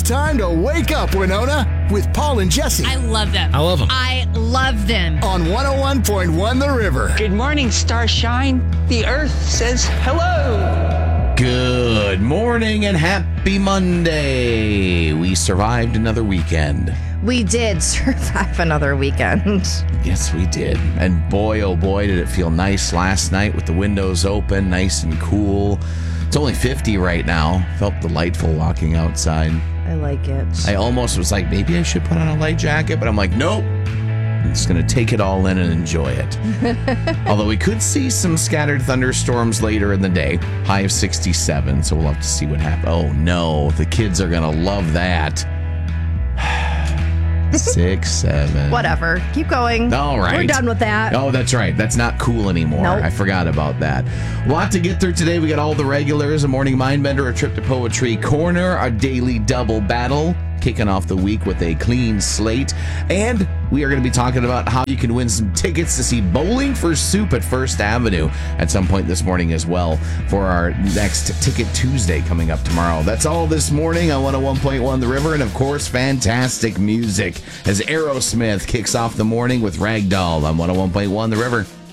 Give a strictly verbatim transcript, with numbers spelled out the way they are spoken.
time to wake up, Winona, with Paul and Jesse. I love them. I love them. I love them. On one oh one point one The River. Good morning, Starshine. The Earth says hello. Good morning and happy Monday. We survived another weekend. We did survive another weekend. Yes, we did. And boy, oh boy, did it feel nice last night with the windows open, nice and cool. It's only fifty right now. Felt delightful walking outside. I like it. I almost was like, maybe I should put on a light jacket, but I'm like, nope. I'm just going to take it all in and enjoy it. Although we could see some scattered thunderstorms later in the day. High of sixty-seven, so we'll have to see what happens. Oh, no. The kids are going to love that. Six, seven. Whatever. Keep going. All right. We're done with that. Oh, that's right. That's not cool anymore. Nope. I forgot about that. A lot to get through today. We got all the regulars, a morning mindbender, a trip to Poetry Corner, our daily double battle, kicking off the week with a clean slate. And we are going to be talking about how you can win some tickets to see Bowling for Soup at First Avenue at some point this morning as well for our next Ticket Tuesday coming up tomorrow. That's all this morning on one oh one point one The River. And of course, fantastic music as Aerosmith kicks off the morning with Ragdoll on one oh one point one The River.